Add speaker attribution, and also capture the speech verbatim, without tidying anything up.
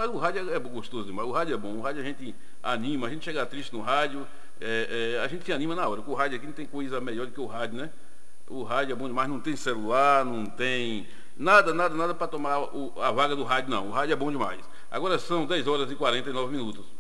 Speaker 1: Mas o rádio é, é gostoso demais, o rádio é bom, o rádio a gente anima, a gente chega triste no rádio, é, é, a gente se anima na hora, porque o rádio aqui não tem coisa melhor do que o rádio, né? O rádio é bom demais, não tem celular, não tem nada, nada, nada para tomar o, a vaga do rádio, não. O rádio é bom demais. Agora são dez horas e quarenta e nove minutos.